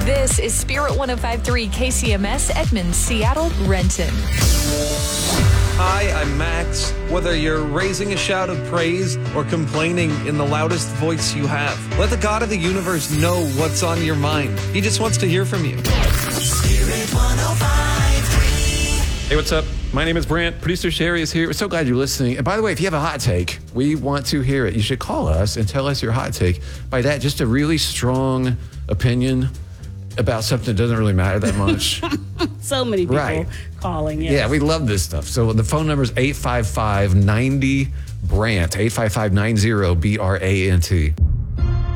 This is Spirit 105.3 KCMS, Edmond, Seattle, Renton. Hi, I'm Max. Whether you're raising a shout of praise or complaining in the loudest voice you have, let the God of the universe know what's on your mind. He just wants to hear from you. Spirit 105.3. Hey, what's up? My name is Brant. Producer Sherry is here. We're so glad you're listening. And by the way, if you have a hot take, we want to hear it. You should call us and tell us your hot take. By that, just a really strong opinion about something that doesn't really matter that much. So many people calling. Yes. Yeah, we love this stuff. So the phone number is 855-90-BRANT, 855-90-BRANT.